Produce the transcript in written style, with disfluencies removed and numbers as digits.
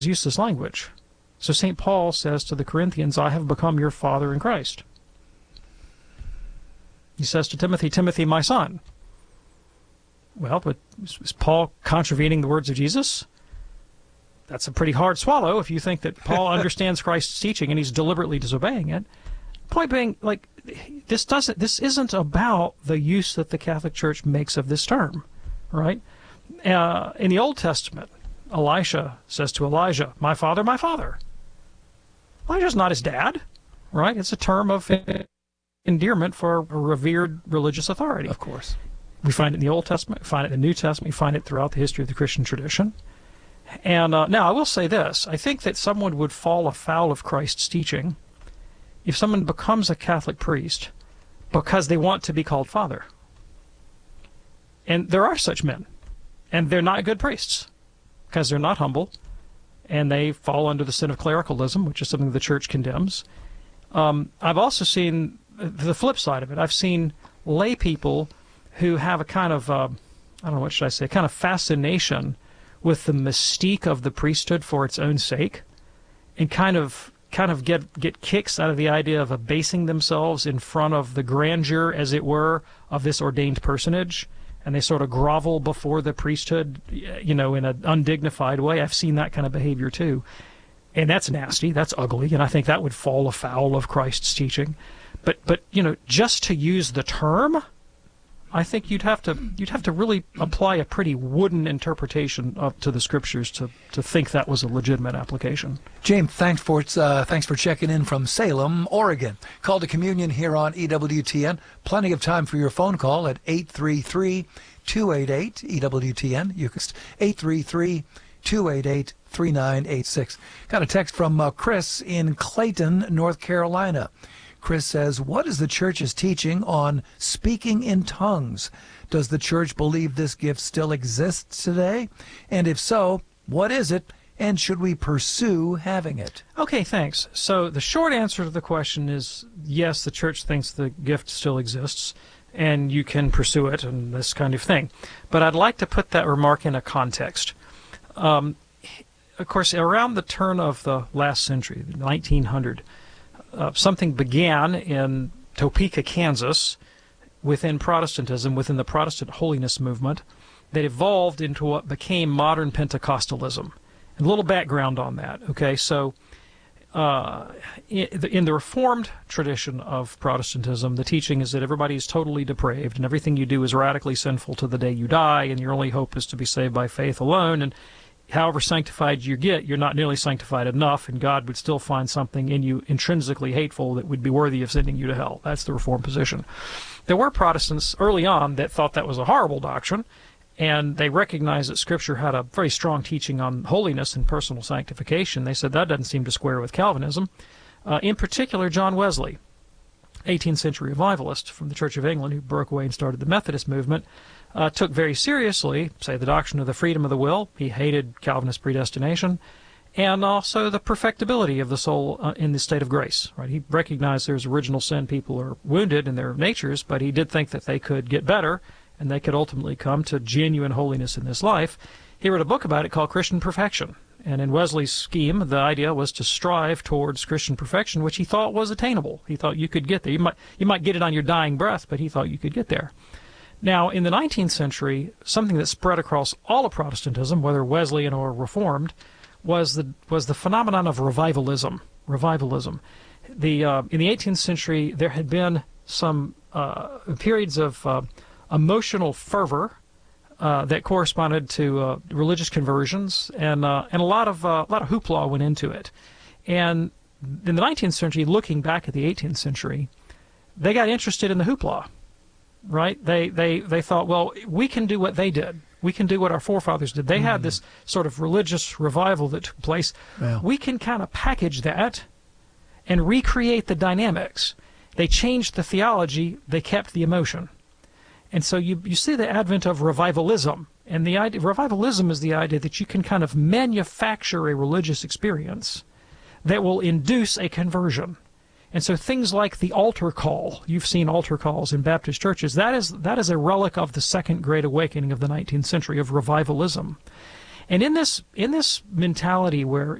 used this language. So St. Paul says to the Corinthians, I have become your father in Christ. He says to Timothy, Timothy, my son. Well, but is Paul contravening the words of Jesus? That's a pretty hard swallow if you think that Paul understands Christ's teaching and he's deliberately disobeying it. Point being, like, this isn't about the use that the Catholic Church makes of this term, right? In the Old Testament, Elisha says to Elijah, my father, my father. Elijah's not his dad, right? It's a term of endearment for a revered religious authority. Of course. We find it in the Old Testament, we find it in the New Testament, we find it throughout the history of the Christian tradition. And now I will say this, I think that someone would fall afoul of Christ's teaching if someone becomes a Catholic priest because they want to be called father. And there are such men, and they're not good priests because they're not humble, and they fall under the sin of clericalism, which is something the Church condemns. I've also seen the flip side of it. I've seen lay people who have a kind of, I don't know, what should I say, kind of fascination with the mystique of the priesthood for its own sake, and kind of get kicks out of the idea of abasing themselves in front of the grandeur, as it were, of this ordained personage, and they sort of grovel before the priesthood, in an undignified way. I've seen that kind of behavior too. And that's nasty, that's ugly, and I think that would fall afoul of Christ's teaching. But just to use the term, I think you'd have to really apply a pretty wooden interpretation to the Scriptures to think that was a legitimate application. James, thanks for checking in from Salem, Oregon. Call to communion here on EWTN. Plenty of time for your phone call at 833-288-EWTN. You can 833-288-3986. Got a text from Chris in Clayton, North Carolina. Chris says, what is the Church's teaching on speaking in tongues? Does the Church believe this gift still exists today? And if so, what is it? And should we pursue having it? Okay, thanks. So the short answer to the question is yes, the Church thinks the gift still exists, and you can pursue it and this kind of thing. But I'd like to put that remark in a context. Of course, around the turn of the last century, 1900, something began in Topeka, Kansas, within Protestantism, within the Protestant holiness movement, that evolved into what became modern Pentecostalism. And a little background on that. Okay, so in the Reformed tradition of Protestantism, the teaching is that everybody is totally depraved, and everything you do is radically sinful to the day you die, and your only hope is to be saved by faith alone. And however sanctified you get, you're not nearly sanctified enough, and God would still find something in you intrinsically hateful that would be worthy of sending you to hell. That's the Reformed position. There were Protestants early on that thought that was a horrible doctrine, and they recognized that Scripture had a very strong teaching on holiness and personal sanctification. They said that doesn't seem to square with Calvinism. In particular, John Wesley, 18th century revivalist from the Church of England, who broke away and started the Methodist movement, took very seriously, say, the doctrine of the freedom of the will. He hated Calvinist predestination, and also the perfectibility of the soul in the state of grace. Right? He recognized there's original sin. People are wounded in their natures, but he did think that they could get better, and they could ultimately come to genuine holiness in this life. He wrote a book about it called Christian Perfection. And in Wesley's scheme, the idea was to strive towards Christian perfection, which he thought was attainable. He thought you could get there. You might get it on your dying breath, but he thought you could get there. Now, in the 19th century, something that spread across all of Protestantism, whether Wesleyan or Reformed, was the phenomenon of revivalism. In the 18th century, there had been some periods of emotional fervor that corresponded to religious conversions, and a lot of hoopla went into it. And in the 19th century, looking back at the 18th century, they got interested in the hoopla. Right? They thought, well, we can do what they did. We can do what our forefathers did. They had this sort of religious revival that took place. Well, we can kind of package that and recreate the dynamics. They changed the theology. They kept the emotion. And so you see the advent of revivalism. And the idea, revivalism is the idea that you can kind of manufacture a religious experience that will induce a conversion. And so things like the altar call, you've seen altar calls in Baptist churches, that is a relic of the Second Great Awakening of the 19th century, of revivalism. And in this mentality where